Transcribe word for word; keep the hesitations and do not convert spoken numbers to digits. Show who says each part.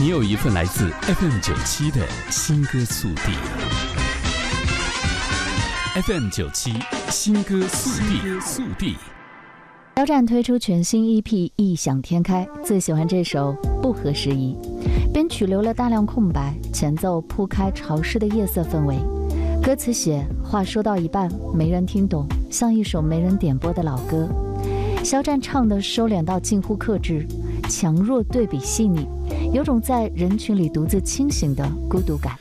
Speaker 1: 你有一份来自 F M 九七的新歌速递。F M 九七新歌速递速递。
Speaker 2: 肖战推出全新 E P 异想天开，最喜欢这首不合时宜，编曲留了大量空白，前奏铺开潮湿的夜色氛围，歌词写话说到一半没人听懂，像一首没人点播的老歌。肖战唱的收敛到近乎克制，强弱对比细腻，有种在人群里独自清醒的孤独感。